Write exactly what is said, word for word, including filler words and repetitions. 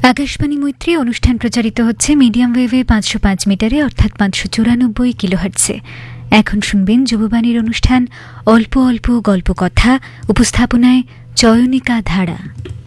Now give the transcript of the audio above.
আকাশবাণী মৈত্রী অনুষ্ঠান প্রচারিত হচ্ছে মিডিয়াম ওয়েভে পাঁচশো পাঁচ মিটারে অর্থাৎ পাঁচশো চুরানব্বই কিলোহার্টজে। এখন শুনবেন যুববাণীর অনুষ্ঠান অল্প অল্প গল্প কথা, উপস্থাপনায় চয়নিকা ধারা।